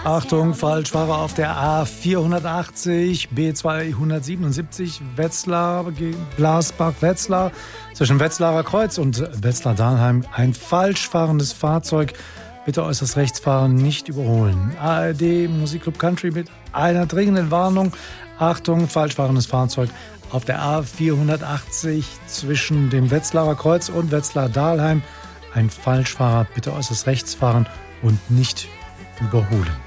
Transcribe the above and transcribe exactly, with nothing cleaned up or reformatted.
Achtung, Falschfahrer auf der A vierhundertachtzig, B zweihundertsiebenundsiebzig, Wetzlar, Glasbach-Wetzlar, zwischen Wetzlarer Kreuz und Wetzlar-Dahlheim. Ein falsch fahrendes Fahrzeug. Bitte äußerst rechts fahren, nicht überholen. A R D Musikclub Country mit einer dringenden Warnung. Achtung, falsch fahrendes Fahrzeug auf der A vierhundertachtzig zwischen dem Wetzlarer Kreuz und Wetzlar-Dahlheim. Ein Falschfahrer, bitte äußerst rechts fahren und nicht überholen.